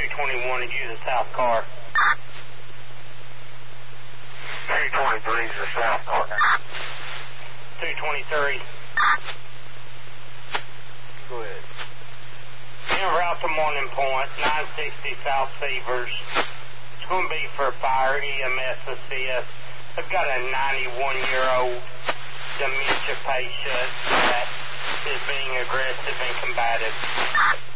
221 to use a south car. 223 is the south car now. 223. Go ahead. En route to Morning Point, 960 South Severs. It's going to be for fire EMS assist. I've got a 91-year-old dementia patient that is being aggressive and combative.